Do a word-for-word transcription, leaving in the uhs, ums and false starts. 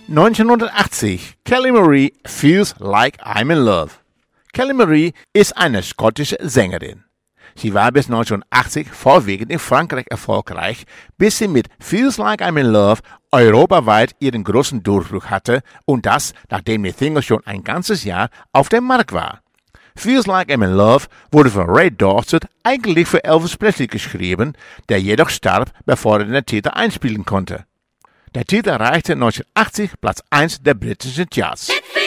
neunzehnhundertachtzig, Kelly Marie, Feels Like I'm in Love. Kelly Marie ist eine schottische Sängerin. Sie war bis neunzehnhundertachtzig vorwiegend in Frankreich erfolgreich, bis sie mit Feels Like I'm in Love europaweit ihren großen Durchbruch hatte und das, nachdem die Single schon ein ganzes Jahr auf dem Markt war. Feels Like I'm in Love wurde von Ray Dorset eigentlich für Elvis Presley geschrieben, der jedoch starb, bevor er den Titel einspielen konnte. Der Titel erreichte neunzehnhundertachtzig Platz eins der britischen Charts.